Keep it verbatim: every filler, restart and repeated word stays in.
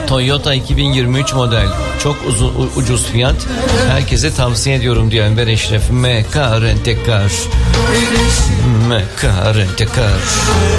Toyota iki bin yirmi üç model. Çok uzun, ucuz fiyat. Herkese tavsiye ediyorum diyor Enver Eşref. M K Rentekar. M K Rentekar.